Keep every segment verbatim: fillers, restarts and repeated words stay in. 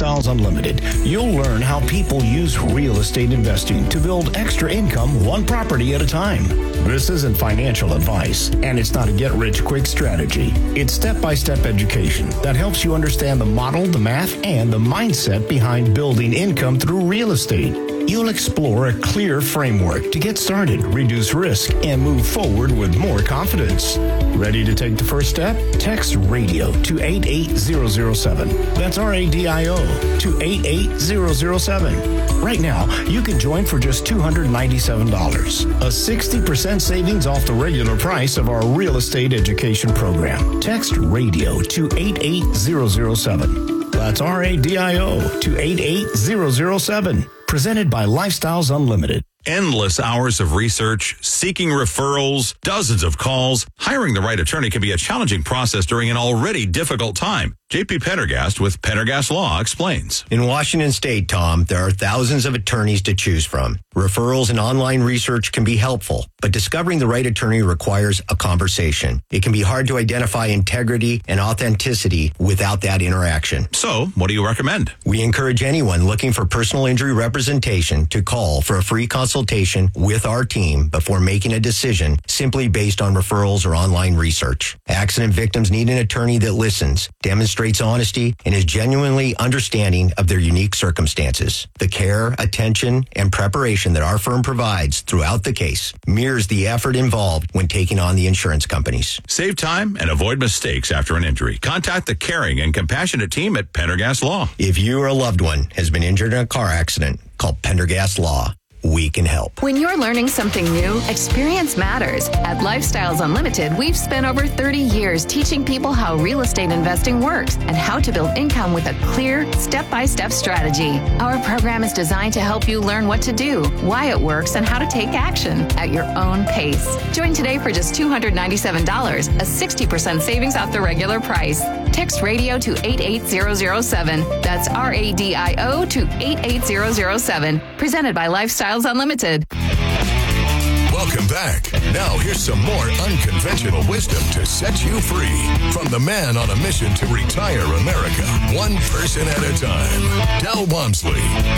Lifestyles Unlimited, you'll learn how people use real estate investing to build extra income one property at a time. This isn't financial advice, and it's not a get-rich-quick strategy. It's step-by-step education that helps you understand the model, the math, and the mindset behind building income through real estate. You'll explore a clear framework to get started, reduce risk, and move forward with more confidence. Ready to take the first step? Text RADIO to eight eight zero zero seven. That's R A D I O to eight eight zero zero seven. Right now, you can join for just two hundred ninety-seven dollars, a sixty percent savings off the regular price of our real estate education program. Text RADIO to eight eight zero zero seven. That's R A D I O to eight eight zero zero seven. Presented by Lifestyles Unlimited. Endless hours of research, seeking referrals, dozens of calls. Hiring the right attorney can be a challenging process during an already difficult time. J P Pendergast with Pendergast Law explains. In Washington State, Tom, there are thousands of attorneys to choose from. Referrals and online research can be helpful, but discovering the right attorney requires a conversation. It can be hard to identify integrity and authenticity without that interaction. So, what do you recommend? We encourage anyone looking for personal injury representation to call for a free consultation with our team before making a decision simply based on referrals or online research. Accident victims need an attorney that listens, demonstrates honesty, and is genuinely understanding of their unique circumstances. The care, attention, and preparation that our firm provides throughout the case mirrors the effort involved when taking on the insurance companies. Save time and avoid mistakes after an injury. Contact the caring and compassionate team at Pendergast Law. If you or a loved one has been injured in a car accident, call Pendergast Law. We can help. When you're learning something new, experience matters. At Lifestyles Unlimited, we've spent over thirty years teaching people how real estate investing works and how to build income with a clear, step-by-step strategy. Our program is designed to help you learn what to do, why it works, and how to take action at your own pace. Join today for just two hundred ninety-seven dollars, a sixty percent savings off the regular price. Text RADIO to eight eight zero zero seven. That's R A D I O to eight eight zero zero seven. Presented by Lifestyles Unlimited. Welcome back. Now here's some more unconventional wisdom to set you free from the man on a mission to retire America, one person at a time, Del Walmsley.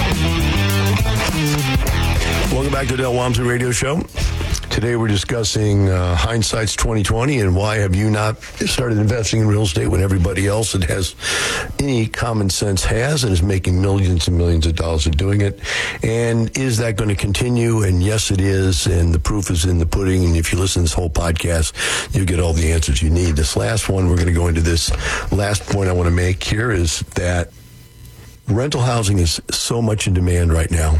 Welcome back to the Del Walmsley Radio Show. Today we're discussing uh, hindsight's twenty twenty and why have you not started investing in real estate when everybody else that has any common sense has and is making millions and millions of dollars of doing it. And is that going to continue? And yes, it is. And the proof is in the pudding. And if you listen to this whole podcast, you'll get all the answers you need. This last one, we're going to go into this last point I want to make here is that rental housing is so much in demand right now.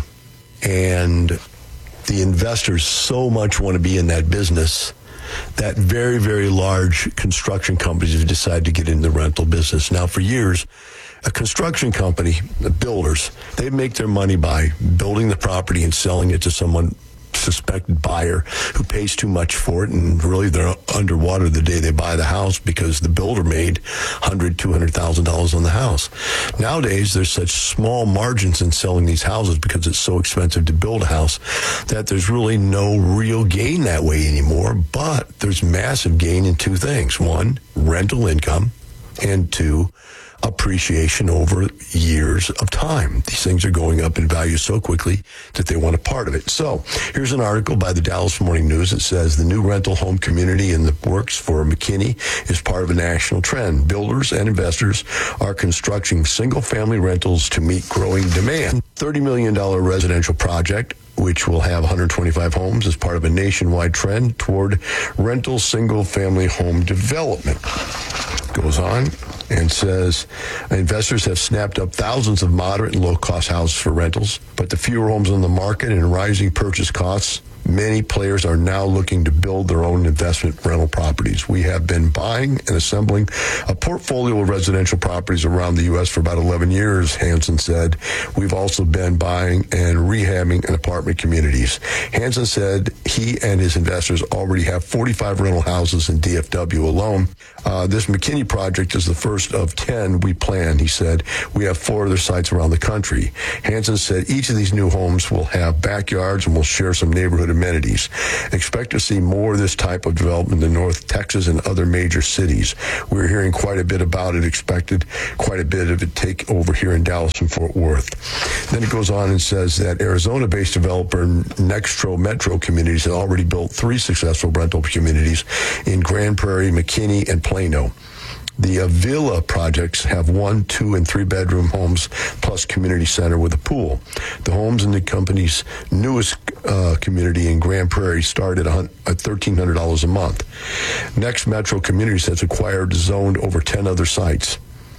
And the investors so much want to be in that business that very, very large construction companies have decided to get in the rental business. Now, for years, a construction company, the builders, they make their money by building the property and selling it to someone suspected buyer who pays too much for it, and really they're underwater the day they buy the house because the builder made one hundred thousand dollars, two hundred thousand dollars on the house. Nowadays, there's such small margins in selling these houses because it's so expensive to build a house that there's really no real gain that way anymore, but there's massive gain in two things. One, rental income, and two, appreciation over years of time. These things are going up in value so quickly that they want a part of it. So here's an article by the Dallas Morning News. It says the new rental home community in the works for McKinney is part of a national trend. Builders and investors are constructing single-family rentals to meet growing demand. thirty million dollars residential project, which will have one hundred twenty-five homes, as part of a nationwide trend toward rental single-family home development. Goes on and says investors have snapped up thousands of moderate and low-cost houses for rentals, but the fewer homes on the market and rising purchase costs, many players are now looking to build their own investment rental properties. We have been buying and assembling a portfolio of residential properties around the U S for about eleven years, Hansen said. We've also been buying and rehabbing in apartment communities. Hansen said he and his investors already have forty-five rental houses in D F W alone. Uh, this McKinney project is the first of ten we plan, he said. We have four other sites around the country. Hansen said each of these new homes will have backyards and will share some neighborhood amenities. Expect to see more of this type of development in North Texas and other major cities. We're hearing quite a bit about it, expected quite a bit of it take over here in Dallas and Fort Worth. Then it goes on and says that Arizona-based developer Nextro Metro Communities has already built three successful rental communities in Grand Prairie, McKinney, and Plano. The Avila projects have one, two, and three-bedroom homes plus community center with a pool. The homes in the company's newest uh, community in Grand Prairie start at thirteen hundred dollars a month. Next Metro Communities has acquired, zoned over ten other sites.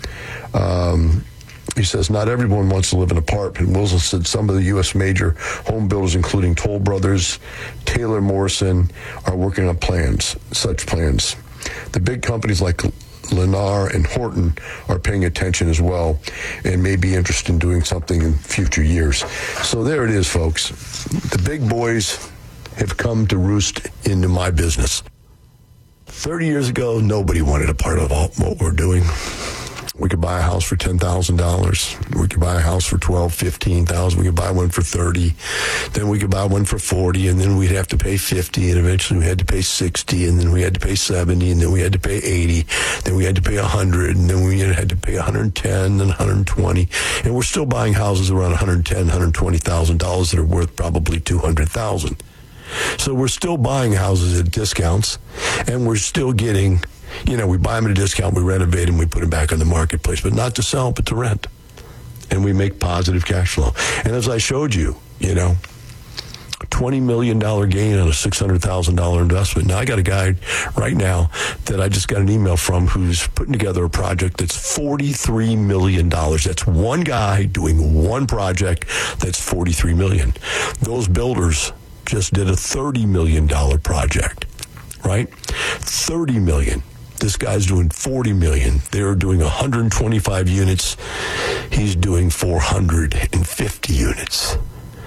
Um, He says, not everyone wants to live in an apartment. Wilson said some of the U S major home builders, including Toll Brothers, Taylor Morrison, are working on plans, such plans. The big companies like Lennar and Horton are paying attention as well and may be interested in doing something in future years. So there it is, folks. The big boys have come to roost into my business. thirty years ago, nobody wanted a part of all, what we're doing. We could buy a house for ten thousand dollars. We could buy a house for twelve thousand dollars, fifteen thousand dollars. We could buy one for thirty thousand dollars. Then we could buy one for forty thousand dollars, and then we'd have to pay fifty thousand dollars, and eventually we had to pay sixty thousand dollars, and then we had to pay seventy thousand dollars, and then we had to pay eighty thousand dollars, then we had to pay one hundred thousand dollars, and then we had to pay one hundred ten thousand dollars, and one hundred twenty thousand dollars. And we're still buying houses around one hundred ten thousand dollars, one hundred twenty thousand dollars that are worth probably two hundred thousand dollars. So we're still buying houses at discounts, and we're still getting... You know, we buy them at a discount, we renovate them, we put them back on the marketplace, but not to sell, but to rent. And we make positive cash flow. And as I showed you, you know, twenty million dollars gain on a six hundred thousand dollars investment. Now, I got a guy right now that I just got an email from who's putting together a project that's forty-three million dollars. That's one guy doing one project that's forty-three million dollars. Those builders just did a thirty million dollars project, right? thirty million dollars. This guy's doing forty million dollars. They're doing one hundred twenty-five units. He's doing four hundred fifty units.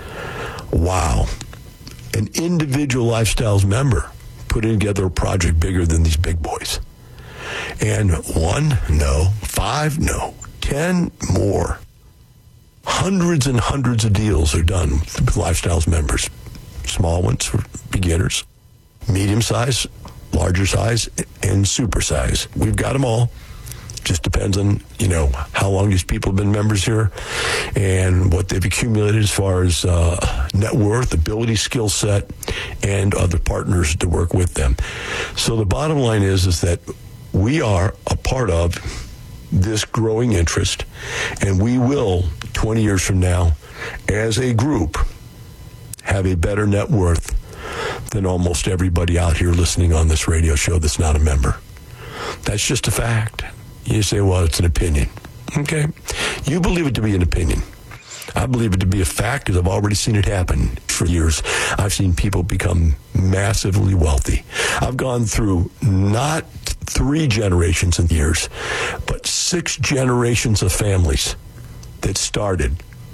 Wow. An individual Lifestyles member putting together a project bigger than these big boys. And one, no. Five, no. Ten, more. Hundreds and hundreds of deals are done with Lifestyles members. Small ones for beginners, medium size, larger size, and super size. We've got them all. Just depends on, you know, how long these people have been members here and what they've accumulated as far as uh, net worth, ability, skill set, and other partners to work with them. So the bottom line is, is that we are a part of this growing interest, and we will, twenty years from now, as a group, have a better net worth than almost everybody out here listening on this radio show that's not a member. That's just a fact. You say, well, it's an opinion. Okay. You believe it to be an opinion. I believe it to be a fact because I've already seen it happen for years. I've seen people become massively wealthy. I've gone through not three generations in years, but six generations of families that started.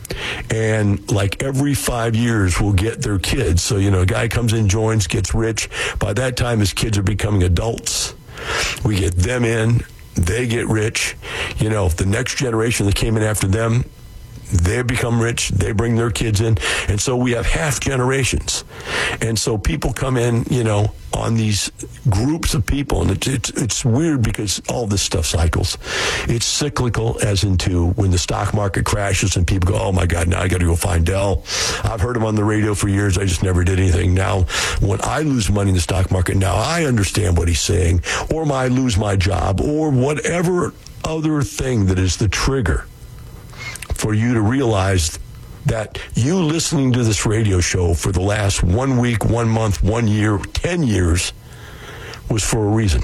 And like every five years, we'll get their kids. So, you know, a guy comes in, joins, gets rich. By that time, his kids are becoming adults. We get them in. They get rich. You know, the next generation that came in after them, they become rich. They bring their kids in. And so we have half generations. And so people come in, you know, on these groups of people. And it's, it's, it's weird because all this stuff cycles. It's cyclical as into when the stock market crashes and people go, oh, my God, now I got to go find Dell. I've heard him on the radio for years. I just never did anything. Now, when I lose money in the stock market, now I understand what he's saying. Or I lose my job or whatever other thing that is the trigger for you to realize that you listening to this radio show for the last one week, one month, one year, ten years was for a reason.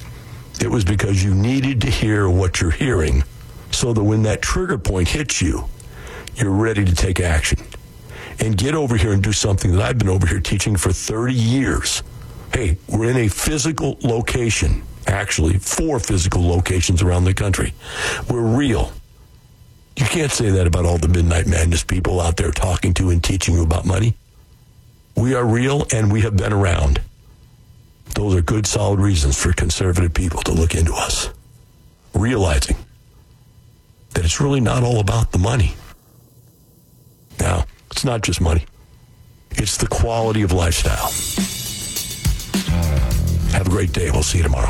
It was because you needed to hear what you're hearing so that when that trigger point hits you, you're ready to take action. And get over here and do something that I've been over here teaching for thirty years. Hey, we're in a physical location, actually four physical locations around the country. We're real. You can't say that about all the Midnight Madness people out there talking to and teaching you about money. We are real and we have been around. Those are good, solid reasons for conservative people to look into us. Realizing that it's really not all about the money. Now, it's not just money. It's the quality of lifestyle. Have a great day. We'll see you tomorrow.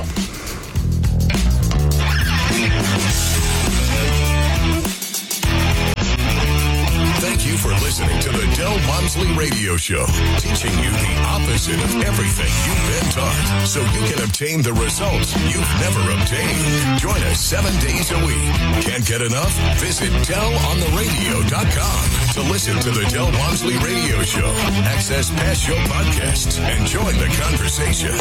Thank you for listening to the Del Walmsley Radio Show, teaching you the opposite of everything you've been taught, so you can obtain the results you've never obtained. Join us seven days a week. Can't get enough? Visit del on the radio dot com to listen to the Del Walmsley Radio Show, access past show podcasts, and join the conversation.